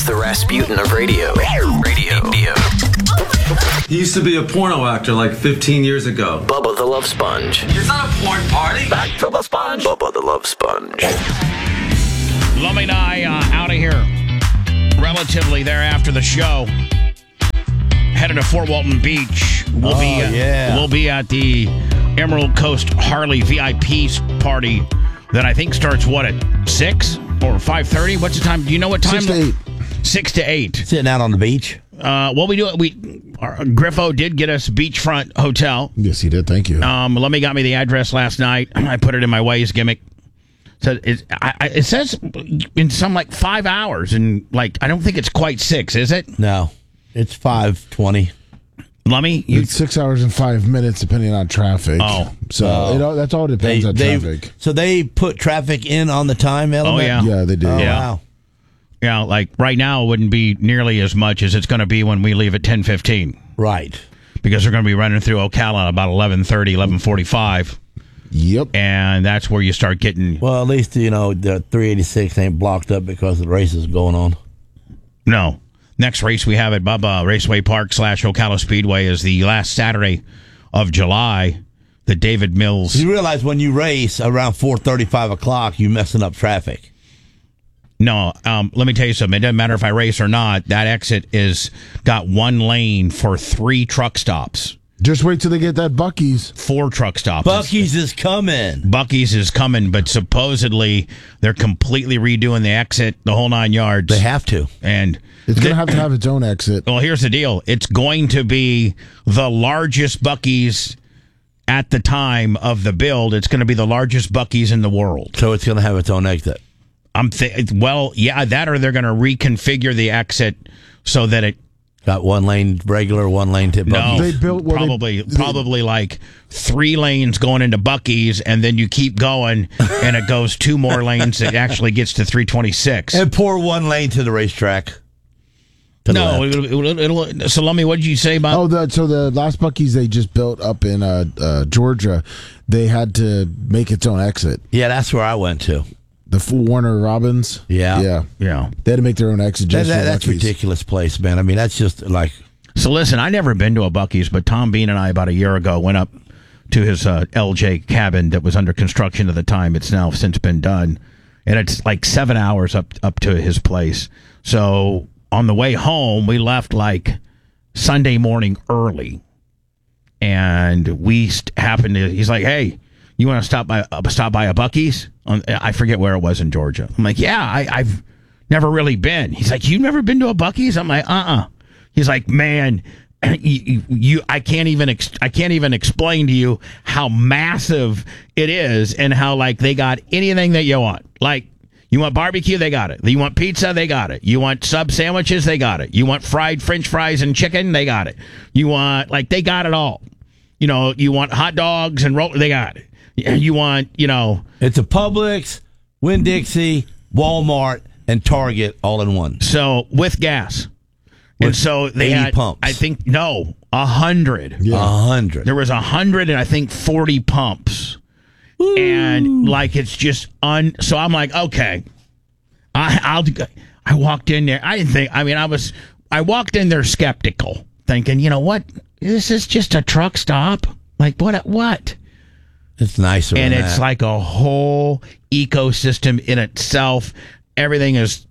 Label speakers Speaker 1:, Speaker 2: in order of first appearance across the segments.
Speaker 1: the Rasputin of radio.
Speaker 2: He used to be a porno actor like 15 years ago.
Speaker 1: Bubba the Love Sponge.
Speaker 2: It's not a porn party.
Speaker 1: Back to the sponge. Bubba the Love Sponge.
Speaker 3: Lummy and I out of here relatively there after the show. Headed to Fort Walton Beach. We'll be at the Emerald Coast Harley VIP party that I think starts, at 6 or 5:30? What's the time? Do you know what time?
Speaker 4: 6 to 8.
Speaker 3: 6 to 8.
Speaker 4: Sitting out on the beach.
Speaker 3: Griffo did get us beachfront hotel.
Speaker 4: Yes, he did. Thank you.
Speaker 3: Lummy got me the address last night. I put it in my Waze gimmick. So it says in some 5 hours, and I don't think it's quite 6, is it?
Speaker 4: No, it's 5:20.
Speaker 3: Lummy,
Speaker 5: it's 6 hours and 5 minutes, depending on traffic.
Speaker 3: Oh,
Speaker 5: so that's all depends on traffic.
Speaker 4: So they put traffic in on the time element.
Speaker 3: Oh yeah,
Speaker 5: yeah, they do.
Speaker 4: Oh,
Speaker 3: yeah.
Speaker 4: Wow.
Speaker 3: Yeah, right now it wouldn't be nearly as much as it's going to be when we leave at 10:15.
Speaker 4: Right.
Speaker 3: Because they're going to be running through Ocala about 11:30, 11:45.
Speaker 5: Yep.
Speaker 3: And that's where you start getting...
Speaker 4: Well, at least, the 386 ain't blocked up because the race is going on.
Speaker 3: No. Next race we have at Bubba Raceway Park / Ocala Speedway is the last Saturday of July. The David Mills...
Speaker 4: You realize when you race around 4:30, 5 o'clock, you're messing up traffic.
Speaker 3: No, let me tell you something. It doesn't matter if I race or not. That exit is got one lane for 3 truck stops.
Speaker 5: Just wait till they get that Buc-ee's.
Speaker 3: 4 truck stops.
Speaker 4: Buc-ee's is coming.
Speaker 3: Buc-ee's is coming, but supposedly they're completely redoing the exit, the whole 9 yards.
Speaker 4: They have to.
Speaker 3: And
Speaker 5: it's going to have its own exit.
Speaker 3: Well, here's the deal. It's going to be the largest Buc-ee's at the time of the build. It's going to be the largest Buc-ee's in the world.
Speaker 4: So it's going to have its own exit.
Speaker 3: That or they're going to reconfigure the exit so that it
Speaker 4: got 1 lane regular, 1 lane to Buc-ee's.
Speaker 3: No, they built probably like 3 lanes going into Buc-ee's, and then you keep going, and it goes 2 more lanes. It actually gets to 326,
Speaker 4: and pour 1 lane to the racetrack.
Speaker 3: No, it'll. So, Lummy, what did you say about?
Speaker 5: So the last Buc-ee's they just built up in Georgia, they had to make its own exit.
Speaker 4: Yeah, that's where I went to.
Speaker 5: The Warner Robins.
Speaker 4: Yeah.
Speaker 5: They had to make their own exit.
Speaker 4: That's a ridiculous place, man. I mean, that's just like...
Speaker 3: So listen, I never been to a Buc-ee's, but Tom Bean and I about a year ago went up to his LJ cabin that was under construction at the time. It's now since been done. And it's 7 hours up to his place. So on the way home, we left Sunday morning early. And we happened to... He's like, hey... You want to stop by a Buc-ee's? I forget where it was in Georgia. I'm like, yeah, I've never really been. He's like, you've never been to a Buc-ee's? I'm like, He's like, man, I can't even explain to you how massive it is and how they got anything that you want. You want barbecue? They got it. You want pizza? They got it. You want sub sandwiches? They got it. You want fried French fries and chicken? They got it. You want they got it all. You want hot dogs and roll? They got it. You want,
Speaker 4: It's a Publix, Winn-Dixie, Walmart, and Target all in one.
Speaker 3: So, with gas. And so they
Speaker 4: 80
Speaker 3: had,
Speaker 4: pumps.
Speaker 3: I think, 100.
Speaker 4: Yeah. 100.
Speaker 3: There was 100 and I think 40 pumps. Woo. And, it's just, so I'm like, okay. I walked in there. I walked in there skeptical, thinking, you know what? This is just a truck stop. What?
Speaker 4: It's nicer.
Speaker 3: And it's like a whole ecosystem in itself. Everything's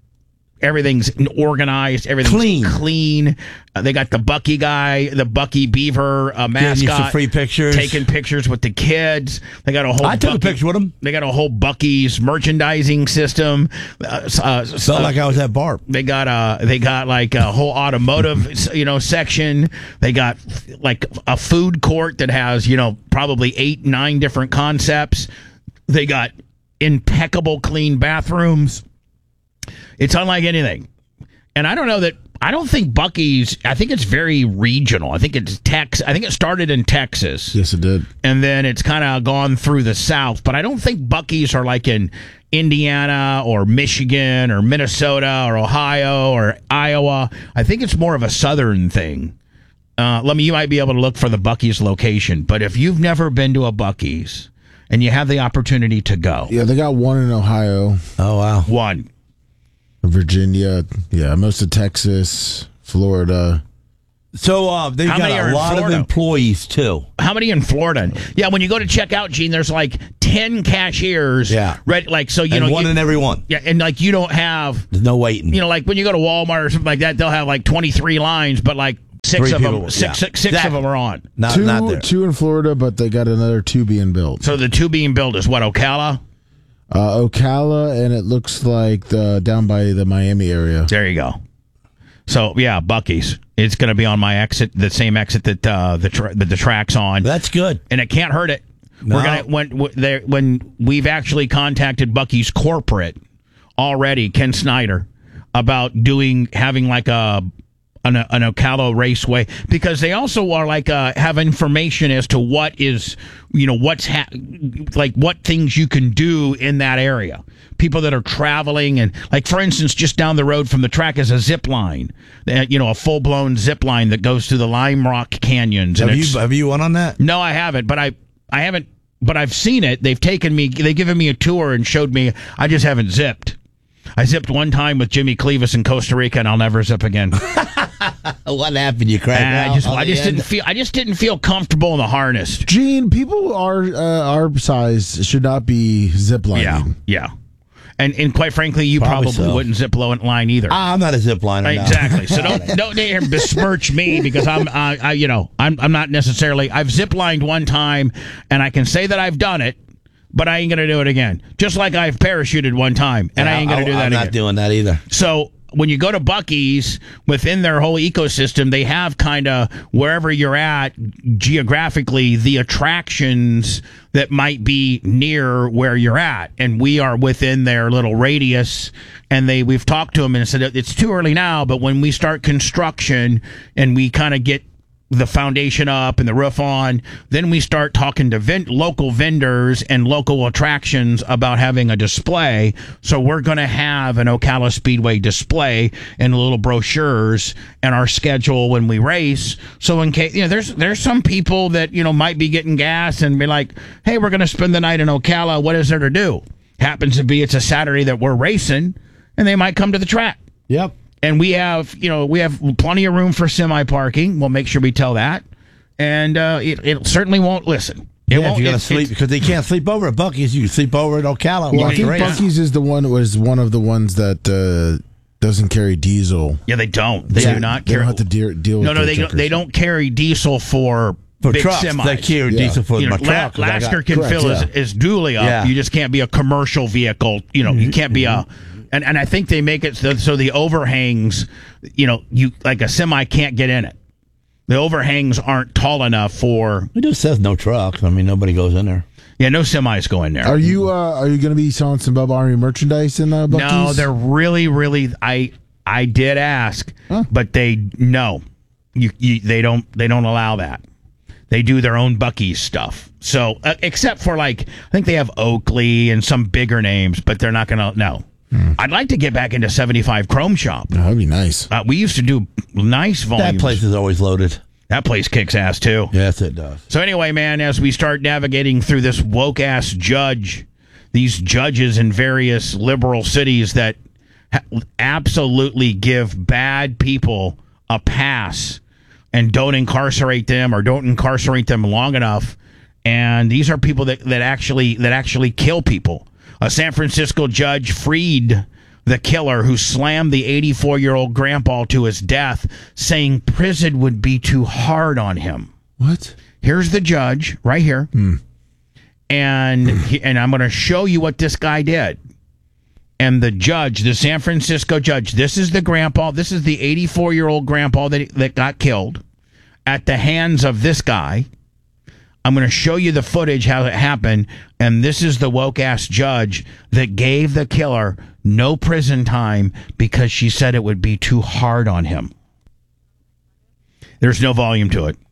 Speaker 3: organized. Everything's clean. They got the Bucky guy, the Bucky Beaver mascot.
Speaker 4: Getting you some free pictures.
Speaker 3: Taking pictures with the kids. They got a whole.
Speaker 4: I took a picture with them.
Speaker 3: They got a whole Bucky's merchandising system.
Speaker 4: Felt like I was at Barb.
Speaker 3: They got a whole automotive section. They got a food court that has probably 8-9 different concepts. They got impeccable clean bathrooms. It's unlike anything. And I don't think Buc-ee's, I think it's very regional. I think it's I think it started in Texas.
Speaker 5: Yes, it did.
Speaker 3: And then it's kind of gone through the South. But I don't think Buc-ee's are in Indiana or Michigan or Minnesota or Ohio or Iowa. I think it's more of a Southern thing. You might be able to look for the Buc-ee's location. But if you've never been to a Buc-ee's and you have the opportunity to go.
Speaker 5: Yeah, they got one in Ohio.
Speaker 4: Oh, wow.
Speaker 3: One.
Speaker 5: Virginia, yeah, most of Texas, Florida.
Speaker 4: So they've
Speaker 3: How many
Speaker 4: got
Speaker 3: are
Speaker 4: a
Speaker 3: in
Speaker 4: lot of
Speaker 3: Florida?
Speaker 4: employees, too.
Speaker 3: How many in Florida? Yeah, when you go to check out, Gene, there's like 10 cashiers.
Speaker 4: Yeah.
Speaker 3: Right, like, so, you
Speaker 4: And
Speaker 3: know.
Speaker 4: one in every one.
Speaker 3: Yeah, and like you don't have,
Speaker 4: There's no waiting.
Speaker 3: you know, like when you go to Walmart or something like that, they'll have like 23 lines, but like six of them are on.
Speaker 4: Not there.
Speaker 5: Two in Florida, but they got another 2 being built.
Speaker 3: So the 2 being built is what, Ocala?
Speaker 5: Ocala, and it looks like down by the Miami area.
Speaker 3: There you go. So yeah, Buc-ee's. It's going to be on my exit, the same exit that the track's on.
Speaker 4: That's good.
Speaker 3: And it can't hurt it.
Speaker 4: No.
Speaker 3: We're gonna when we've actually contacted Buc-ee's corporate already, Ken Snyder, about having like an Ocala Raceway, because they also are like have information as to what is, you know, like what things you can do in that area. People that are traveling, and like for instance, just down the road from the track is a zip line, you know, a full blown zip line that goes through the Lime Rock canyons.
Speaker 4: Have you won on that?
Speaker 3: No, I haven't, but I haven't, but I've seen it. They've given me a tour and showed me. I just haven't zipped. I zipped one time with Jimmy Clevis in Costa Rica, and I'll never zip again.
Speaker 4: What happened? You cracked out?
Speaker 3: I just didn't feel comfortable in the harness.
Speaker 5: Gene, people our size should not be ziplining.
Speaker 3: Yeah. And quite frankly, you
Speaker 4: Probably
Speaker 3: probably
Speaker 4: so.
Speaker 3: wouldn't zip line either.
Speaker 4: I'm not a zip liner. No.
Speaker 3: Exactly. So don't dare besmirch me, because I'm not necessarily. I've zip lined one time, and I can say that I've done it, but I ain't gonna do it again. Just like I've parachuted one time, and I ain't gonna do that again.
Speaker 4: I'm not doing that either.
Speaker 3: So when you go to Buc-ee's, within their whole ecosystem, they have kind of, wherever you're at geographically, the attractions that might be near where you're at. And we are within their little radius. And we've talked to them and said, it's too early now, but when we start construction and we kind of get the foundation up and the roof on, then we start talking to local vendors and local attractions about having a display. So we're going to have an Ocala Speedway display and little brochures and our schedule when we race. So in case, you know, there's some people that, you know, might be getting gas and be like, hey, we're going to spend the night in Ocala. What is there to do? Happens to be it's a Saturday that we're racing, and they might come to the track.
Speaker 4: Yep.
Speaker 3: And we have plenty of room for semi-parking. We'll make sure we tell that. And it certainly won't listen. It won't.
Speaker 4: If you're going to sleep, because they can't sleep over at Buc-ee's, you sleep over at Ocala.
Speaker 5: Well, I think Buc-ee's was one of the ones that doesn't carry diesel.
Speaker 3: Yeah, they don't. They do not carry.
Speaker 5: They don't have to deal with
Speaker 3: No, they don't carry diesel for big
Speaker 4: trucks.
Speaker 3: semis.
Speaker 4: They carry diesel for my truck.
Speaker 3: Lasker can fill his dually up.
Speaker 4: Yeah.
Speaker 3: You just can't be a commercial vehicle. You know, you can't be a. And I think they make it so the overhangs, you know, you like a semi can't get in it. The overhangs aren't tall enough for.
Speaker 4: It just says no trucks. I mean, nobody goes in there.
Speaker 3: Yeah, no semis go in there.
Speaker 5: Are you going to be selling some Bubba Army merchandise in Buc-ee's?
Speaker 3: No, they're really. I did ask, but they don't allow that. They do their own Buc-ee's stuff. So except for like, I think they have Oakley and some bigger names, but they're not going to. No. I'd like to get back into 75 Chrome Shop.
Speaker 5: Oh, that'd be nice.
Speaker 3: We used to do nice volumes.
Speaker 4: That place is always loaded.
Speaker 3: That place kicks ass, too.
Speaker 4: Yes, it does.
Speaker 3: So anyway, man, as we start navigating through this woke-ass these judges in various liberal cities that absolutely give bad people a pass and don't incarcerate them or don't incarcerate them long enough. And these are people that actually kill people. A San Francisco judge freed the killer who slammed the 84-year-old grandpa to his death, saying prison would be too hard on him.
Speaker 5: What?
Speaker 3: Here's the judge right here. And I'm going to show you what this guy did. And the judge, the San Francisco judge, this is the grandpa. This is the 84-year-old grandpa that got killed at the hands of this guy. I'm going to show you the footage, how it happened, and this is the woke-ass judge that gave the killer no prison time because she said it would be too hard on him. There's no volume to it.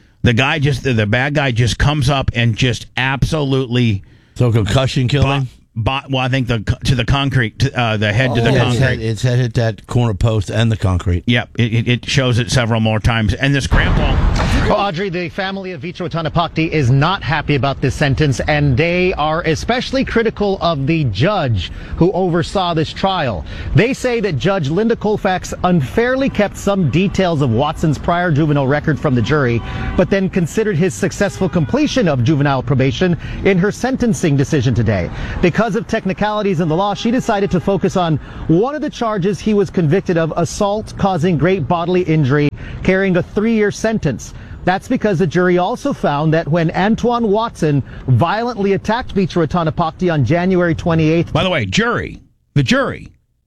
Speaker 3: The bad guy just comes up and just absolutely...
Speaker 4: So concussion killing?
Speaker 3: I think to the concrete, the head to the concrete.
Speaker 4: Its head hit that corner post and the concrete.
Speaker 3: Yep, it shows it several more times. And this grandpa.
Speaker 6: Well, Audrey, the family of Vitra Utanapakti is not happy about this sentence, and they are especially critical of the judge who oversaw this trial. They say that Judge Linda Colfax unfairly kept some details of Watson's prior juvenile record from the jury, but then considered his successful completion of juvenile probation in her sentencing decision today. Because of technicalities in the law, she decided to focus on one of the charges he was convicted of: assault causing great bodily injury, carrying a 3-year sentence. That's because the jury also found that when Antoine Watson violently attacked Vitra Utanapakti on January 28th...
Speaker 3: By the way, the jury,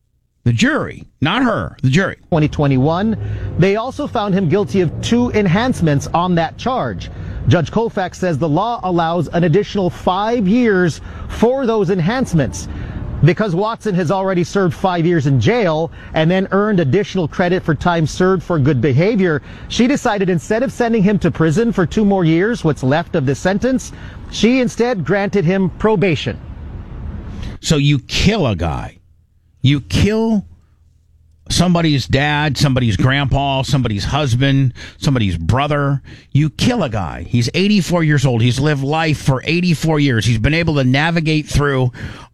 Speaker 3: not her, the jury.
Speaker 6: 2021, they also found him guilty of 2 enhancements on that charge. Judge Colfax says the law allows an additional 5 years for those enhancements. Because Watson has already served 5 years in jail and then earned additional credit for time served for good behavior, she decided instead of sending him to prison for 2 more years, what's left of the sentence, she instead granted him probation.
Speaker 3: So you kill a guy. You kill somebody's dad, somebody's grandpa, somebody's husband, somebody's brother. You kill a guy. He's 84 years old. He's lived life for 84 years. He's been able to navigate through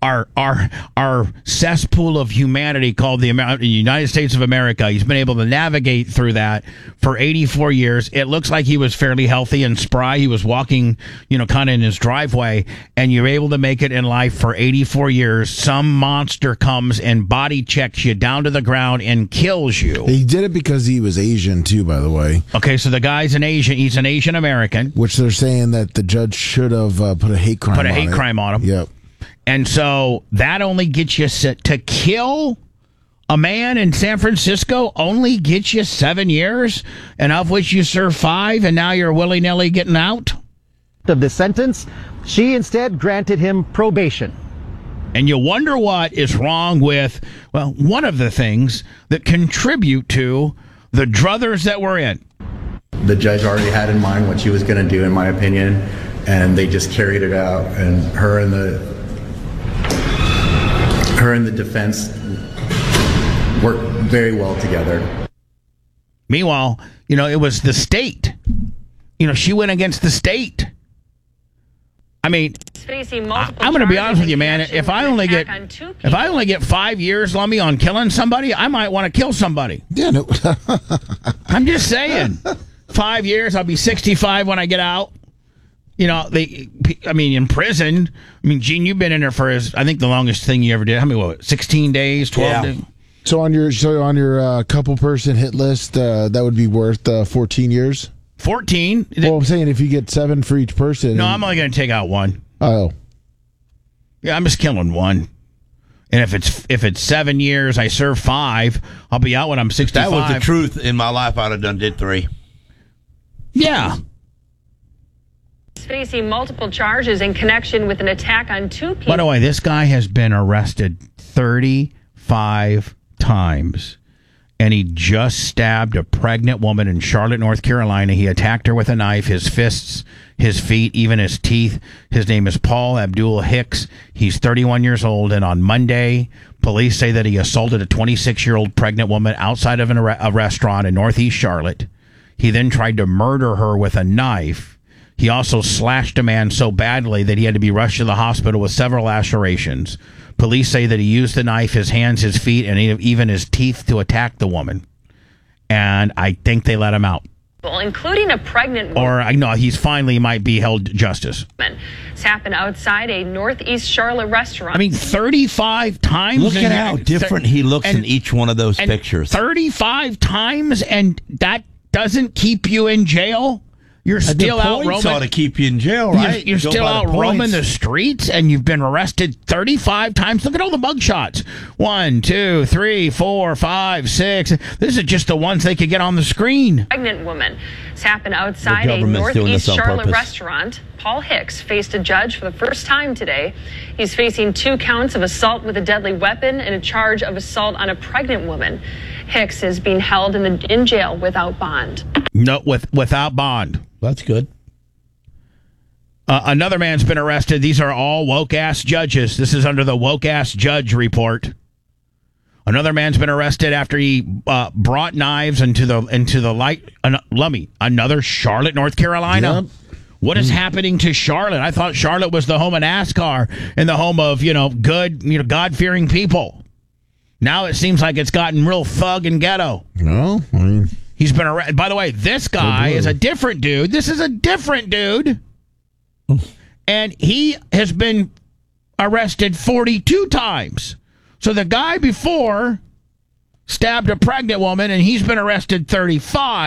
Speaker 3: our cesspool of humanity called the United States of America. He's been able to navigate through that for 84 years. It looks like he was fairly healthy and spry. He was walking, kind of in his driveway, and you're able to make it in life for 84 years. Some monster comes and body checks you down to the ground and kills you.
Speaker 5: He did it because he was Asian too, by the way.
Speaker 3: Okay, so the guy's an Asian. He's an Asian American,
Speaker 5: which they're saying that the judge should have put a hate crime.
Speaker 3: On him.
Speaker 5: Yep.
Speaker 3: And so that only gets you to kill a man in San Francisco. Only gets you 7 years, and of which you serve 5, and now you're willy-nilly getting out.
Speaker 6: Of the sentence, she instead granted him probation.
Speaker 3: And you wonder what is wrong with, one of the things that contribute to the druthers that we're in.
Speaker 7: The judge already had in mind what she was going to do, in my opinion, and they just carried it out. And her and the defense worked very well together.
Speaker 3: Meanwhile, it was the state. She went against the state. I mean, I'm going to be honest with you, man. If I only get 5 years, Lummy, on killing somebody, I might want to kill somebody.
Speaker 5: Yeah, no.
Speaker 3: I'm just saying. 5 years, I'll be 65 when I get out. In prison. Gene, you've been in there for I think the longest thing you ever did. 16 days, 12 days?
Speaker 5: So on your couple person hit list, that would be worth 14 years.
Speaker 3: 14.
Speaker 5: Well, I'm saying if you get 7 for each person.
Speaker 3: No, I'm only going to take out 1.
Speaker 5: Oh.
Speaker 3: Yeah, I'm just killing 1. And if it's 7 years, I serve 5. I'll be out when I'm 65.
Speaker 4: That was the truth in my life. I'd have did 3.
Speaker 3: Yeah.
Speaker 8: Facing multiple charges in connection with an attack on 2 people.
Speaker 3: By the way, this guy has been arrested 35 times. And he just stabbed a pregnant woman in Charlotte, North Carolina. He attacked her with a knife, his fists, his feet, even his teeth. His name is Paul Abdul Hicks. He's 31 years old. And on Monday, police say that he assaulted a 26-year-old pregnant woman outside of a restaurant in Northeast Charlotte. He then tried to murder her with a knife. He also slashed a man so badly that he had to be rushed to the hospital with several lacerations. Police say that he used the knife, his hands, his feet, and even his teeth to attack the woman. And I think they let him out.
Speaker 8: Including a pregnant woman.
Speaker 3: Or I know he's finally might be held to justice.
Speaker 8: It's happened outside a Northeast Charlotte restaurant.
Speaker 3: 35 times.
Speaker 4: Look at how different he looks in each one of those pictures.
Speaker 3: 35 times, and that doesn't keep you in jail? You're still out roaming.
Speaker 4: Ought to keep you in jail, right?
Speaker 3: You're still out roaming the streets, and you've been arrested 35 times. Look at all the mug shots. 1, 2, 3, 4, 5, 6. This is just the ones they could get on the screen.
Speaker 8: Pregnant woman. It's happened outside a Northeast Charlotte restaurant. Paul Hicks faced a judge for the first time today. He's facing 2 counts of assault with a deadly weapon and a charge of assault on a pregnant woman. Hicks is being held in jail without bond.
Speaker 3: No, without bond.
Speaker 4: That's good.
Speaker 3: Another man's been arrested. These are all woke-ass judges. This is under the woke-ass judge report. Another man's been arrested after he brought knives into the light. Another Charlotte, North Carolina. Yep. What is happening to Charlotte? I thought Charlotte was the home of NASCAR and the home of good, God-fearing people. Now it seems like it's gotten real thug and ghetto.
Speaker 5: No, I mean,
Speaker 3: he's been arrested. By the way, this guy is a different dude. This is a different dude, and he has been arrested 42 times. So the guy before stabbed a pregnant woman, and he's been arrested 35.